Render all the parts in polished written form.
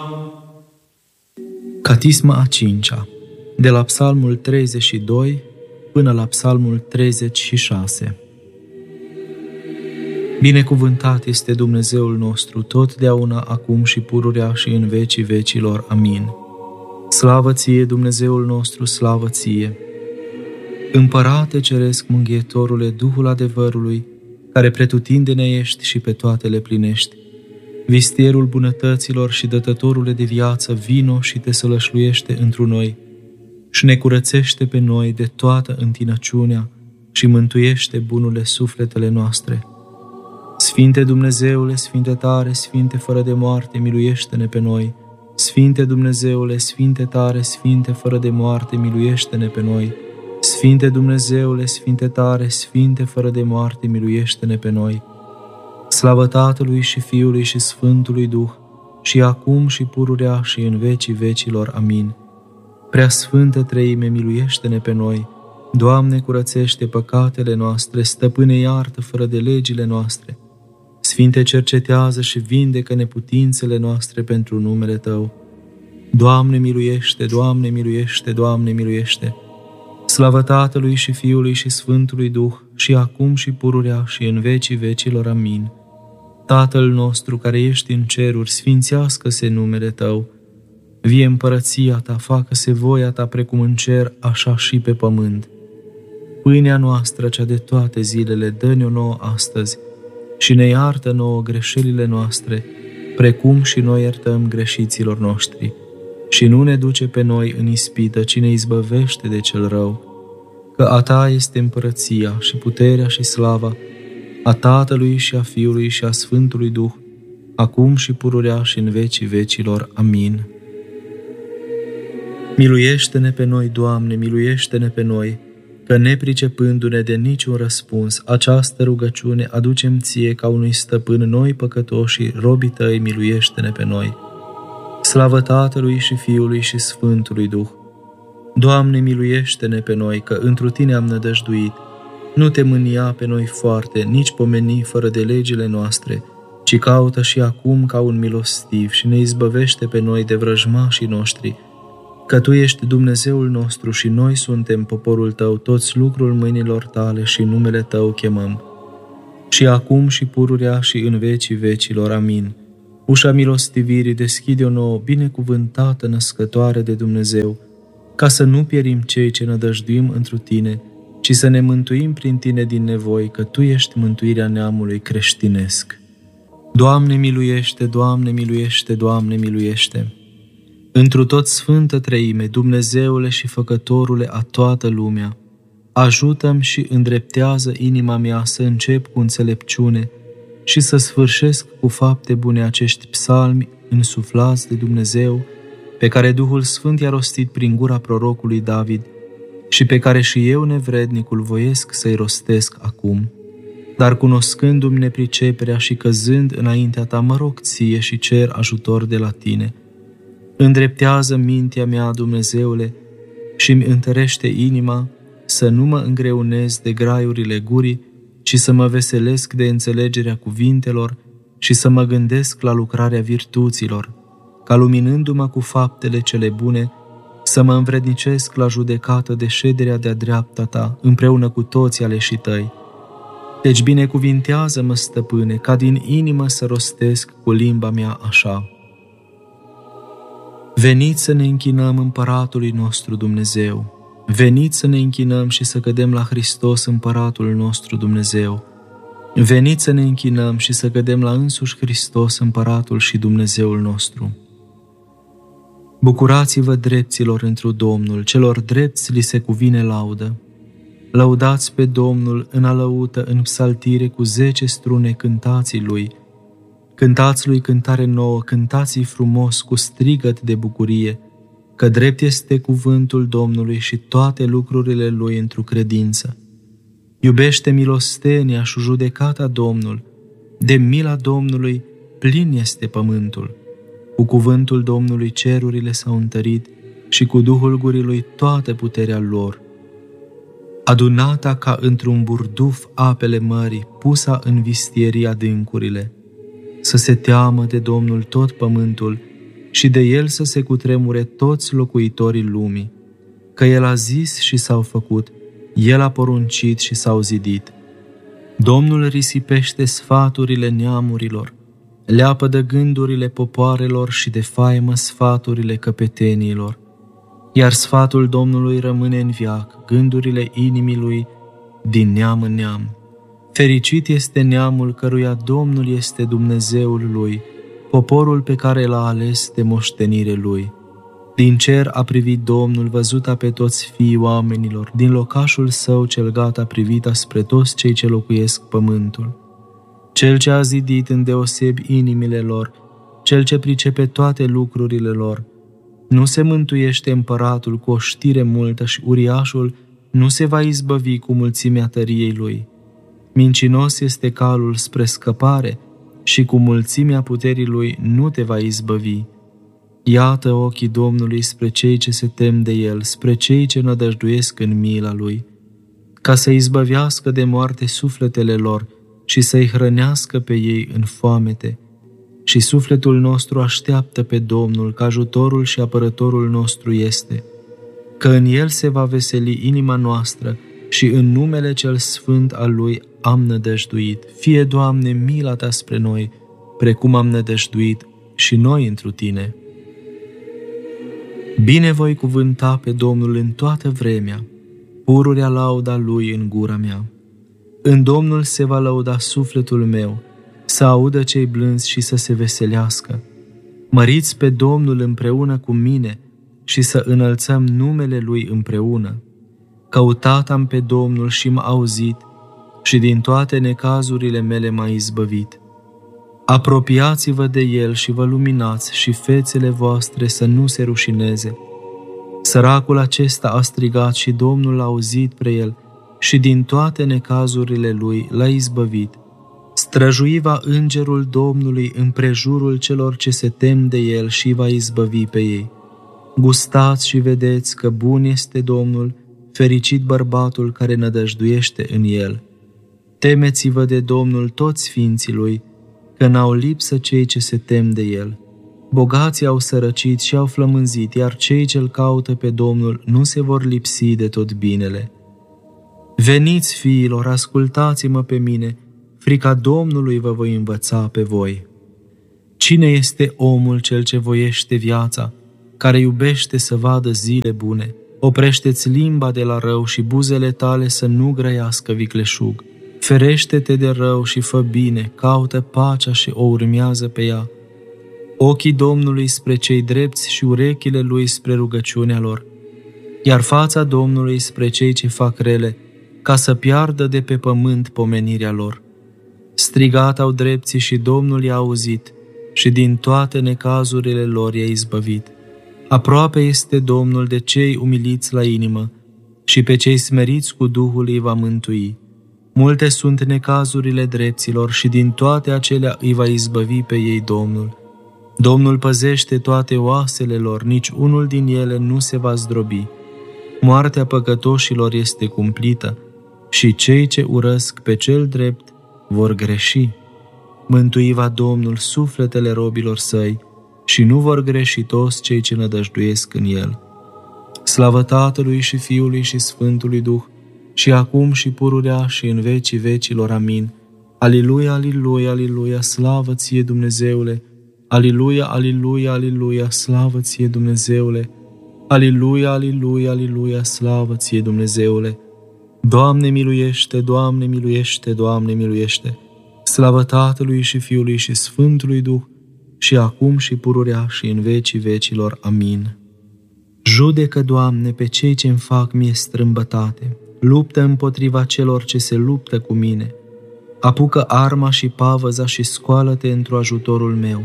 Catisma a 5-a, de la Psalmul 32 până la Psalmul 36. Binecuvântat este Dumnezeul nostru, totdeauna, acum și pururea și în vecii vecilor. Amin. Slavă ție, Dumnezeul nostru, slavă ție! Împărate ceresc, mânghietorule, Duhul adevărului, care pretutindene ești și pe toate le plinești. Vistierul bunătăților și dătătorule de viață, vino și te sălășluiește întru noi și ne curățește pe noi de toată întinăciunea și mântuiește bunule sufletele noastre. Sfinte Dumnezeule, Sfinte tare, Sfinte fără de moarte, miluiește-ne pe noi. Sfinte Dumnezeule, Sfinte tare, Sfinte fără de moarte, miluiește-ne pe noi. Sfinte Dumnezeule, Sfinte tare, Sfinte fără de moarte, miluiește-ne pe noi. Slavă Tatălui și Fiului și Sfântului Duh, și acum și pururea și în vecii vecilor. Amin. Prea Sfântă Treime, miluiește-ne pe noi. Doamne, curățește păcatele noastre, Stăpâne, iartă fără de legile noastre. Sfinte, cercetează și vindecă neputințele noastre pentru numele Tău. Doamne, miluiește, Doamne, miluiește, Doamne, miluiește. Slavă Tatălui și Fiului și Sfântului Duh, și acum și pururea și în vecii vecilor. Amin. Tatăl nostru care ești în ceruri, sfințească-se numele Tău. Vie împărăția Ta, facă-se voia Ta precum în cer, așa și pe pământ. Pâinea noastră, cea de toate zilele, dă-ne-o nouă astăzi și ne iartă nouă greșelile noastre, precum și noi iertăm greșiților noștri. Și nu ne duce pe noi în ispită, ci ne izbăvește de cel rău. Că a Ta este împărăția și puterea și slava, a Tatălui și a Fiului și a Sfântului Duh, acum și pururea și în vecii vecilor. Amin. Miluiește-ne pe noi, Doamne, miluiește-ne pe noi, că nepricepându-ne de niciun răspuns, această rugăciune aducem Ție ca unui stăpân, noi păcătoși, robii Tăi, miluiește-ne pe noi. Slavă Tatălui și Fiului și Sfântului Duh! Doamne, miluiește-ne pe noi, că întru Tine am nădăjduit. Nu Te mânia pe noi foarte, nici pomeni fără de legile noastre, ci caută și acum ca un milostiv și ne izbăvește pe noi de vrăjmașii noștri, că Tu ești Dumnezeul nostru și noi suntem poporul Tău, toți lucrul mâinilor Tale și numele Tău chemăm. Și acum și pururea și în vecii vecilor. Amin. Ușa milostivirii deschide-o nouă, binecuvântată născătoare de Dumnezeu, ca să nu pierim cei ce nădăjduim întru Tine, ci să ne mântuim prin Tine din nevoi, că Tu ești mântuirea neamului creștinesc. Doamne miluiește, Doamne miluiește, Doamne miluiește! Întru tot Sfântă Treime, Dumnezeule și Făcătorule a toată lumea, ajută-mi și îndreptează inima mea să încep cu înțelepciune și să sfârșesc cu fapte bune acești psalmi însuflați de Dumnezeu, pe care Duhul Sfânt i-a rostit prin gura prorocului David și pe care și eu, nevrednicul, voiesc să-i rostesc acum. Dar cunoscându-mi nepriceperea și căzând înaintea Ta, mă rog Ție și cer ajutor de la Tine. Îndreptează mintea mea, Dumnezeule, și-mi întărește inima, să nu mă îngreunez de graiurile gurii, ci să mă veselesc de înțelegerea cuvintelor și să mă gândesc la lucrarea virtuților, ca luminându-mă cu faptele cele bune, să mă învrednicesc la judecată de șederea de-a dreapta Ta, împreună cu toți aleșii Tăi. Deci binecuvintează-mă, Stăpâne, ca din inimă să rostesc cu limba mea așa. Veniți să ne închinăm Împăratului nostru Dumnezeu. Veniți să ne închinăm și să cădem la Hristos, Împăratul nostru Dumnezeu. Veniți să ne închinăm și să cădem la însuși Hristos, Împăratul și Dumnezeul nostru. Bucurați-vă, drepților, întru Domnul, celor drepți li se cuvine laudă. Lăudați pe Domnul în alăută, în psaltire, cu 10 strune cântați Lui. Cântați Lui cântare nouă, cântați-i frumos, cu strigăt de bucurie, că drept este cuvântul Domnului și toate lucrurile Lui într-o credință. Iubește milostenia și judecata Domnul, de mila Domnului plin este pământul. Cu cuvântul Domnului cerurile s-au întărit și cu Duhul gurii Lui toată puterea lor. Adunata ca într-un burduf apele mării, pusa în vistierii adâncurile. Să se teamă de Domnul tot pământul și de el să se cutremure toți locuitorii lumii. Că el a zis și s-au făcut, el a poruncit și s-au zidit. Domnul risipește sfaturile neamurilor, leapădă gândurile popoarelor și de faimă sfaturile căpeteniilor. Iar sfatul Domnului rămâne în veac, gândurile inimii lui din neam în neam. Fericit este neamul căruia Domnul este Dumnezeul lui, poporul pe care l-a ales de moștenire lui. Din cer a privit Domnul, văzuta pe toți fiii oamenilor, din locașul său cel gata privita spre toți cei ce locuiesc pământul. Cel ce a zidit îndeosebi inimile lor, cel ce pricepe toate lucrurile lor. Nu se mântuiește împăratul cu o știre multă și uriașul nu se va izbăvi cu mulțimea tăriei lui. Mincinos este calul spre scăpare și cu mulțimea puterii lui nu te va izbăvi. Iată ochii Domnului spre cei ce se tem de el, spre cei ce nădăjduiesc în mila lui, ca să izbăvească de moarte sufletele lor și să-i hrănească pe ei în foamete. Și sufletul nostru așteaptă pe Domnul, că ajutorul și apărătorul nostru este, că în el se va veseli inima noastră și în numele cel sfânt al lui am nădăjduit. Fie, Doamne, mila ta spre noi, precum am nădăjduit și noi întru tine. Bine voi cuvânta pe Domnul în toată vremea, pururea lauda lui în gura mea. În Domnul se va lăuda sufletul meu, să audă cei blânzi și să se veselească. Măriți pe Domnul împreună cu mine și să înălțăm numele Lui împreună. Căutat am pe Domnul și m-a auzit și din toate necazurile mele m-a izbăvit. Apropiați-vă de El și vă luminați și fețele voastre să nu se rușineze. Săracul acesta a strigat și Domnul l-a auzit pre el și din toate necazurile lui l-a izbăvit. Străjuiva îngerul Domnului împrejurul celor ce se tem de el și va izbăvi pe ei. Gustați și vedeți că bun este Domnul, fericit bărbatul care nădăjduiește în el. Temeți-vă de Domnul toți sfinții lui, că n-au lipsă cei ce se tem de el. Bogații au sărăcit și au flămânzit, iar cei ce-l caută pe Domnul nu se vor lipsi de tot binele. Veniți, fiilor, ascultați-mă pe mine, frica Domnului vă voi învăța pe voi. Cine este omul cel ce voiește viața, care iubește să vadă zile bune? Oprește-ți limba de la rău și buzele tale să nu grăiască vicleșug. Ferește-te de rău și fă bine, caută pacea și o urmează pe ea. Ochii Domnului spre cei drepți și urechile lui spre rugăciunea lor, iar fața Domnului spre cei ce fac rele, ca să piardă de pe pământ pomenirea lor. Strigat au drepții și Domnul i-a auzit și din toate necazurile lor i-a izbăvit. Aproape este Domnul de cei umiliți la inimă și pe cei smeriți cu Duhul îi va mântui. Multe sunt necazurile drepților și din toate acelea îi va izbăvi pe ei Domnul. Domnul păzește toate oasele lor, nici unul din ele nu se va zdrobi. Moartea păcătoșilor este cumplită și cei ce urăsc pe cel drept vor greși. Mântui va Domnul sufletele robilor săi și nu vor greși toți cei ce nădăjduiesc în el. Slavă Tatălui și Fiului și Sfântului Duh, și acum și pururea și în vecii vecilor. Amin. Aliluia, aliluia, aliluia, slavă ție Dumnezeule! Aliluia, aliluia, aliluia, slavă ție Dumnezeule! Aliluia, aliluia, aliluia, slavă ție Dumnezeule! Doamne miluiește, Doamne miluiește, Doamne miluiește! Slavă Tatălui și Fiului și Sfântului Duh, și acum și pururea și în vecii vecilor. Amin. Judecă, Doamne, pe cei ce-mi fac mie strâmbătate, luptă împotriva celor ce se luptă cu mine. Apucă arma și pavăza și scoală-te într-o ajutorul meu.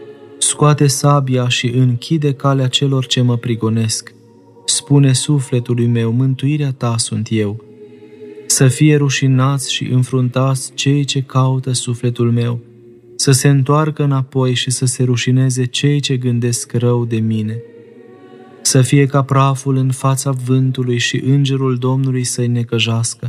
Scoate sabia și închide calea celor ce mă prigonesc. Spune sufletului meu, mântuirea ta sunt eu. Să fie rușinați și înfruntați cei ce caută sufletul meu, să se întoarcă înapoi și să se rușineze cei ce gândesc rău de mine. Să fie ca praful în fața vântului și îngerul Domnului să-i necăjească.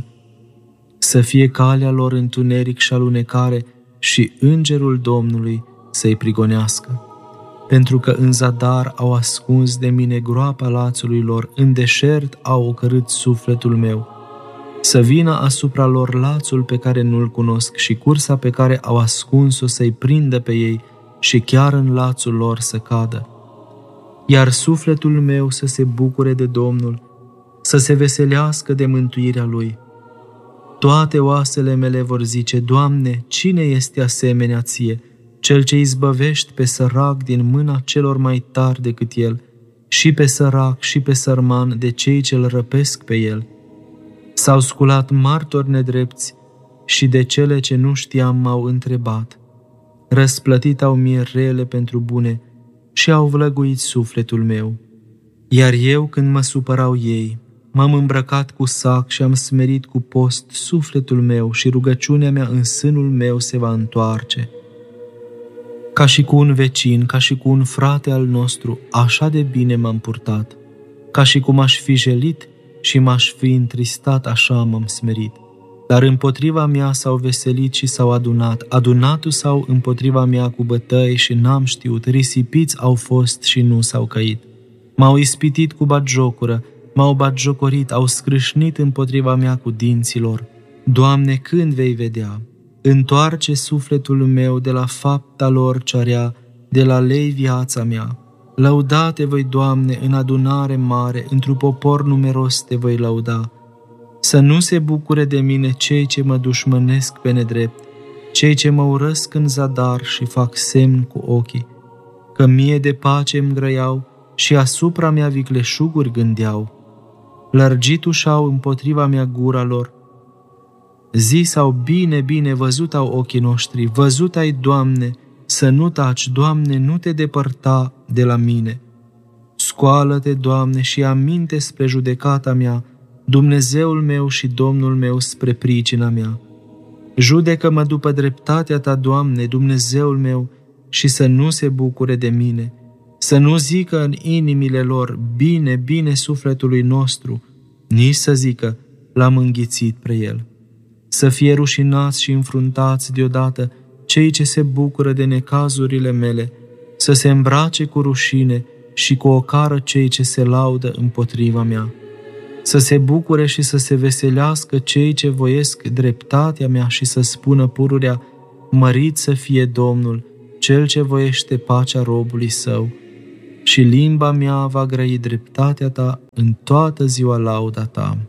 Să fie calea lor întuneric și alunecare și îngerul Domnului să-i prigonească. pentru că în zadar au ascuns de mine groapa lațului lor, în deșert au ocărât sufletul meu. Să vină asupra lor lațul pe care nu-l cunosc și cursa pe care au ascuns-o să-i prindă pe ei și chiar în lațul lor să cadă. Iar sufletul meu să se bucure de Domnul, să se veselească de mântuirea Lui. Toate oasele mele vor zice: Doamne, cine este asemenea Ție, Cel ce izbăvești pe sărac din mâna celor mai tari decât el, și pe sărac și pe sărman de cei ce îl răpesc pe el? S-au sculat martori nedrepți și de cele ce nu știam m-au întrebat. Răsplătit au mie rele pentru bune și au vlăguit sufletul meu. Iar eu, când mă supărau ei, m-am îmbrăcat cu sac și am smerit cu post sufletul meu și rugăciunea mea în sânul meu se va întoarce. Ca și cu un vecin, ca și cu un frate al nostru, așa de bine m-am purtat. Ca și cum aș fi jelit și m-aș fi întristat, așa m-am smerit. Dar împotriva mea s-au veselit și s-au adunat, adunatul s-au împotriva mea cu bătăi și n-am știut, risipiți au fost și nu s-au căit. M-au ispitit cu batjocură, m-au batjocorit, au scrâșnit împotriva mea cu dinții lor. Doamne, când vei vedea? Întoarce sufletul meu de la fapta lor cea rea, de la lei viața mea. Lăudate voi, Doamne, în adunare mare, într-un popor numeros te voi lăuda. Să nu se bucure de mine cei ce mă dușmănesc pe nedrept, cei ce mă urăsc în zadar și fac semn cu ochii, că mie de pace îmi grăiau și asupra mea vicleșuguri gândeau. Lărgit ușau împotriva mea gura lor. Zisau: bine, bine, văzut au ochii noștri, văzut ai, Doamne, să nu taci, Doamne, nu te depărta de la mine. Scoală-te, Doamne, și aminte spre judecata mea, Dumnezeul meu și Domnul meu spre pricina mea. Judecă-mă după dreptatea Ta, Doamne, Dumnezeul meu, și să nu se bucure de mine, să nu zică în inimile lor: bine, bine sufletului nostru, nici să zică: l-am înghițit pre el. Să fie rușinați și înfruntați deodată cei ce se bucură de necazurile mele, să se îmbrace cu rușine și cu ocară cei ce se laudă împotriva mea. Să se bucure și să se veselească cei ce voiesc dreptatea mea și să spună pururea: mărit să fie Domnul, Cel ce voiește pacea robului său. Și limba mea va grăi dreptatea Ta în toată ziua lauda Ta.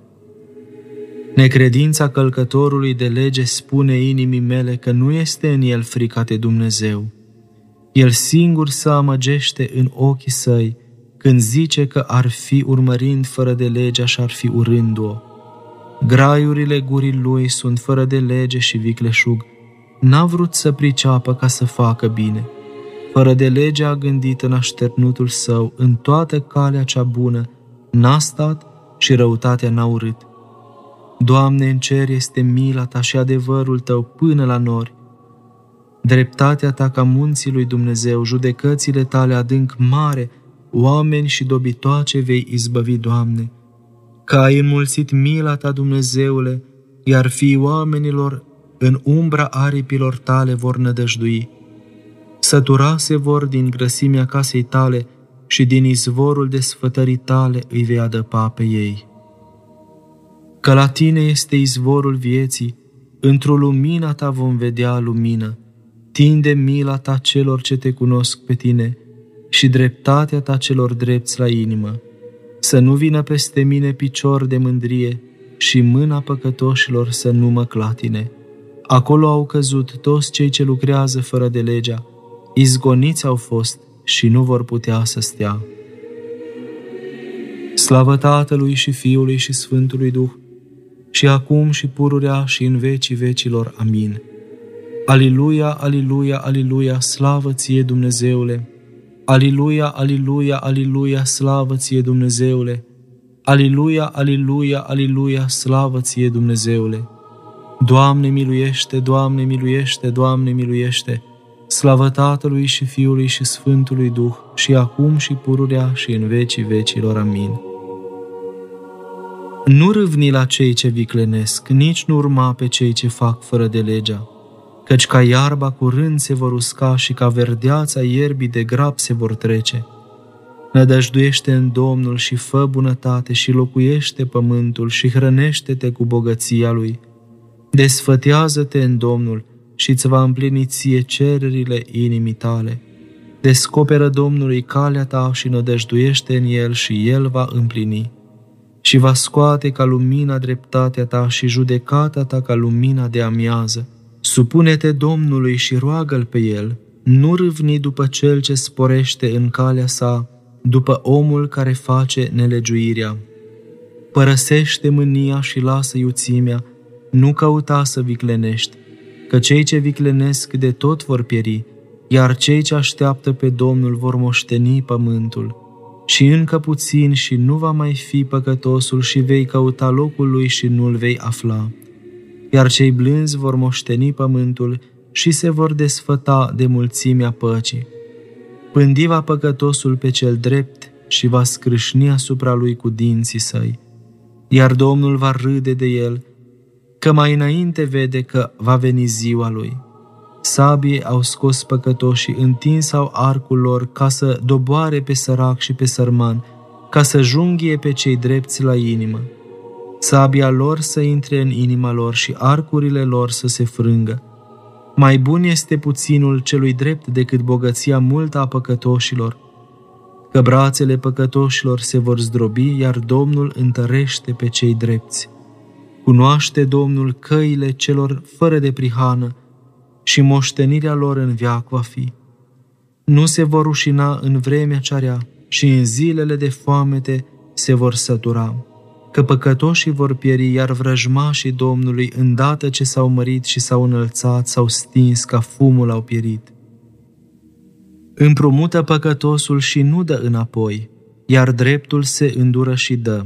Necredința călcătorului de lege spune inimii mele că nu este în el frica de Dumnezeu. El singur se amăgește în ochii săi când zice că ar fi urmărind fără de legea și ar fi urându-o. Graiurile gurii lui sunt fără de lege și vicleșug. N-a vrut să priceapă ca să facă bine. Fără de lege a gândit în așternutul său, în toată calea cea bună, n-a stat și răutatea n-a urât. Doamne, în cer este mila Ta și adevărul Tău până la nori. Dreptatea Ta ca munții lui Dumnezeu, judecățile Tale adânc mare, oameni și dobitoace vei izbăvi, Doamne. Că ai înmulțit mila Ta, Dumnezeule, iar fiii oamenilor în umbra aripilor Tale vor nădăjdui. Săturase vor din grăsimea casei Tale și din izvorul desfătării Tale îi vei adăpa pe ei. Că la Tine este izvorul vieții, într-o lumina Ta vom vedea lumină. Tinde mila Ta celor ce Te cunosc pe Tine și dreptatea Ta celor drepți la inimă. Să nu vină peste mine picior de mândrie și mâna păcătoșilor să nu mă clatine. Acolo au căzut toți cei ce lucrează fără de legea, izgoniți au fost și nu vor putea să stea. Slavă Tatălui și Fiului și Sfântului Duh, și acum și pururea și în vecii vecilor. Amin. Aliluia, aliluia, aliluia, slavă Ție, Dumnezeule! Aliluia, aliluia, aliluia, slavă Ție, Dumnezeule! Aliluia, aliluia, aliluia, slavă Ție, Dumnezeule! Doamne miluiește, Doamne miluiește, Doamne miluiește! Slavă Tatălui și Fiului și Sfântului Duh, și acum și pururea și în vecii vecilor. Amin. Nu râvni la cei ce viclenesc, nici nu urma pe cei ce fac fără de legea, căci ca iarba curând se vor usca și ca verdeața ierbii de grab se vor trece. Nădăjduiește în Domnul și fă bunătate și locuiește pământul și hrănește-te cu bogăția Lui. Desfătează-te în Domnul și îți va împlini ție cererile inimii tale. Descoperă Domnului calea ta și nădăjduiește în El și El va împlini. Și va scoate ca lumina dreptatea ta și judecata ta ca lumina de amiază. Supune-te Domnului și roagă-L pe El, nu râvni după cel ce sporește în calea sa, după omul care face nelegiuirea. Părăsește mânia și lasă iuțimea, nu căuta să viclenești, că cei ce viclenesc de tot vor pieri, iar cei ce așteaptă pe Domnul vor moșteni pământul. Și încă puțin și nu va mai fi păcătosul și vei căuta locul lui și nu-l vei afla. Iar cei blânzi vor moșteni pământul și se vor desfăta de mulțimea păcii. Pândi va păcătosul pe cel drept și va scrâșni asupra lui cu dinții săi. Iar Domnul va râde de el, că mai înainte vede că va veni ziua lui. Sabie au scos păcătoșii, întins au arcul lor ca să doboare pe sărac și pe sărman, ca să junghie pe cei drepți la inimă. Sabia lor să intre în inima lor și arcurile lor să se frângă. Mai bun este puținul celui drept decât bogăția multă a păcătoșilor, că brațele păcătoșilor se vor zdrobi, iar Domnul întărește pe cei drepți. Cunoaște Domnul căile celor fără de prihană și moștenirea lor în veac va fi. Nu se vor rușina în vremea cea rea și în zilele de foamete se vor sătura, că păcătoșii vor pieri, iar vrăjmașii Domnului, îndată ce s-au mărit și s-au înălțat, s-au stins ca fumul au pierit. Împrumută păcătosul și nu dă înapoi, iar dreptul se îndură și dă.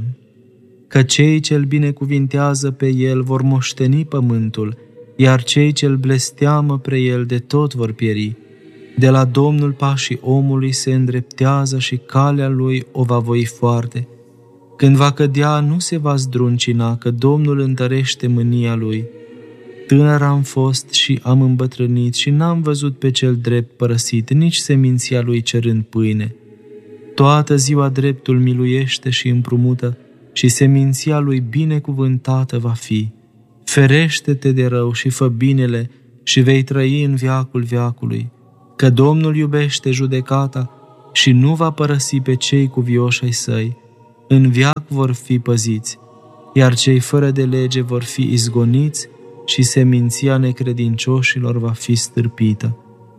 Că cei ce-l binecuvintează pe el vor moșteni pământul, iar cei ce-l blesteamă pre el de tot vor pieri. De la Domnul pașii omului se îndreptează și calea lui o va voi foarte. Când va cădea, nu se va zdruncina, că Domnul întărește mânia lui. Tânăr am fost și am îmbătrânit și n-am văzut pe cel drept părăsit, nici seminția lui cerând pâine. Toată ziua dreptul miluiește și împrumută și seminția lui binecuvântată va fi. Ferește-te de rău și fă binele și vei trăi în veacul veacului, că Domnul iubește judecata și nu va părăsi pe cei cuvioși ai săi. În veac vor fi păziți, iar cei fără de lege vor fi izgoniți și seminția necredincioșilor va fi stârpită.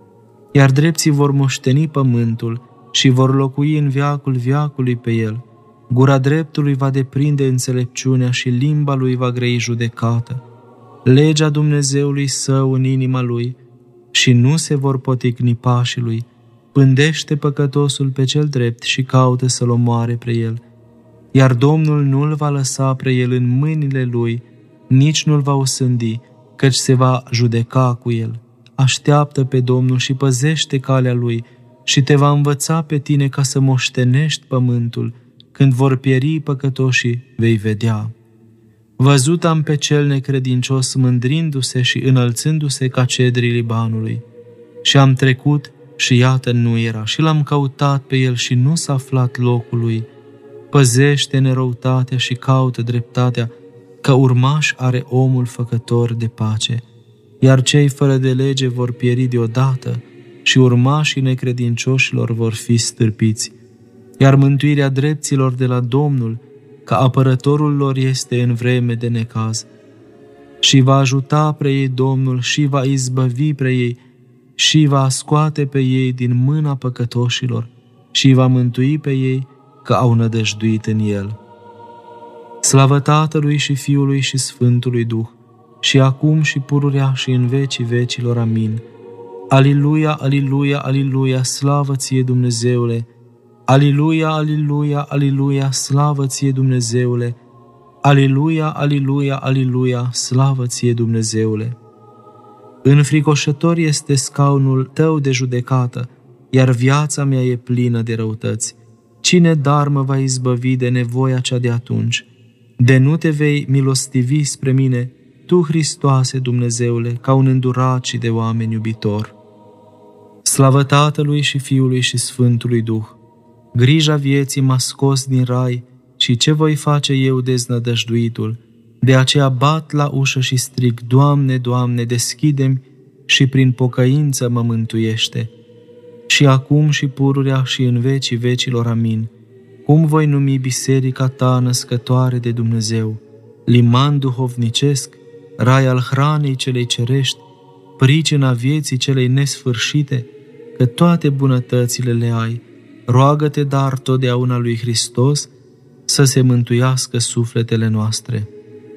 Iar drepții vor moșteni pământul și vor locui în veacul veacului pe el. Gura dreptului va deprinde înțelepciunea și limba lui va grăi judecată. Legea Dumnezeului său în inima lui și nu se vor poticni pașii lui. Pândește păcătosul pe cel drept și caută să-l omoare pre el. Iar Domnul nu-l va lăsa pre el în mâinile lui, nici nu-l va osândi, căci se va judeca cu el. Așteaptă pe Domnul și păzește calea lui și te va învăța pe tine ca să moștenești pământul. Când vor pieri păcătoșii, vei vedea. Văzut am pe cel necredincios mândrindu-se și înălțându-se ca cedrii Libanului. Și am trecut și iată nu era, și l-am căutat pe el și nu s-a aflat locul lui. Păzește nerăutatea și caută dreptatea, că urmaș are omul făcător de pace. Iar cei fără de lege vor pieri deodată și urmașii necredincioșilor vor fi stârpiți. Iar mântuirea drepților de la Domnul, ca apărătorul lor este în vreme de necaz. Și va ajuta pre ei Domnul și va izbăvi pre ei și va scoate pe ei din mâna păcătoșilor și va mântui pe ei că au nădăjduit în El. Slavă Tatălui și Fiului și Sfântului Duh, și acum și pururea și în vecii vecilor. Amin. Aliluia, aliluia, aliluia, slavă ție Dumnezeule! Aliluia, aliluia, aliluia, slavă ție Dumnezeule! Aliluia, aliluia, aliluia, slavă ție Dumnezeule! Înfricoșător este scaunul tău de judecată, iar viața mea e plină de răutăți. Cine dar mă va izbăvi de nevoia cea de atunci? De nu te vei milostivi spre mine, Tu, Hristoase, Dumnezeule, ca un îndurat și de oameni iubitor. Slavă Tatălui și Fiului și Sfântului Duh! Grija vieții m-a scos din rai și ce voi face eu, deznădăjduitul? De aceea bat la ușă și strig: Doamne, Doamne, deschide-mi și prin pocăință mă mântuiește. Și acum și pururea și în vecii vecilor, amin. Cum voi numi biserica ta născătoare de Dumnezeu? Liman duhovnicesc, rai al hranei celei cerești, pricina vieții celei nesfârșite, că toate bunătățile le ai. Roagă-te dar totdeauna lui Hristos să se mântuiască sufletele noastre.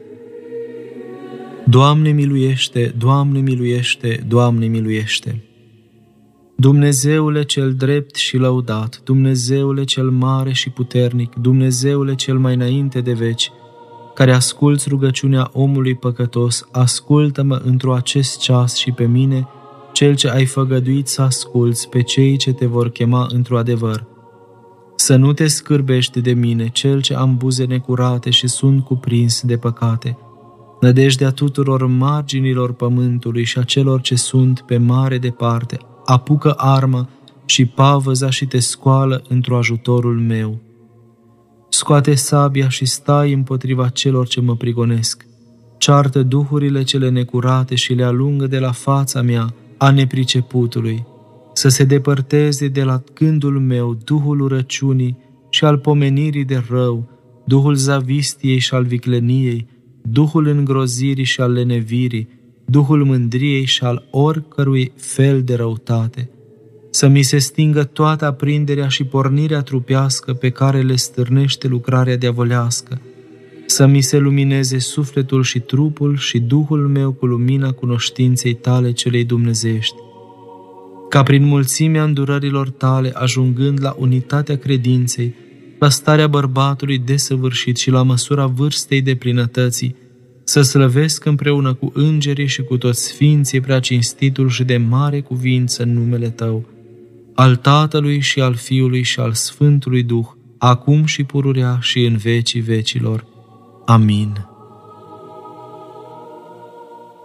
Doamne miluiește, Doamne miluiește, Doamne miluiește! Dumnezeule cel drept și lăudat, Dumnezeule cel mare și puternic, Dumnezeule cel mai înainte de veci, care asculți rugăciunea omului păcătos, ascultă-mă într-o acest ceas și pe mine, cel ce ai făgăduit să asculți pe cei ce te vor chema într-o adevăr. Să nu te scârbești de mine, cel ce am buze necurate și sunt cuprins de păcate. Nădejdea tuturor marginilor pământului și a celor ce sunt pe mare departe, apucă arma și pavăza și te scoală într-o ajutorul meu. Scoate sabia și stai împotriva celor ce mă prigonesc. Ceartă duhurile cele necurate și le alungă de la fața mea a nepriceputului. Să se depărteze de la gândul meu duhul urăciunii și al pomenirii de rău, duhul zavistiei și al vicleniei, duhul îngrozirii și al lenevirii, duhul mândriei și al oricărui fel de răutate. Să mi se stingă toată aprinderea și pornirea trupească pe care le stârnește lucrarea diavolească. Să mi se lumineze sufletul și trupul și duhul meu cu lumina cunoștinței tale celei dumnezeiești. Ca prin mulțimea îndurărilor tale, ajungând la unitatea credinței, la starea bărbatului desăvârșit și la măsura vârstei de plinătății, să slăvesc împreună cu îngerii și cu toți sfinții preacinstitul și de mare cuvință în numele Tău, al Tatălui și al Fiului și al Sfântului Duh, acum și pururea și în vecii vecilor. Amin.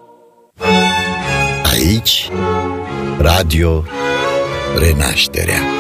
Aici, Radio Renașterea.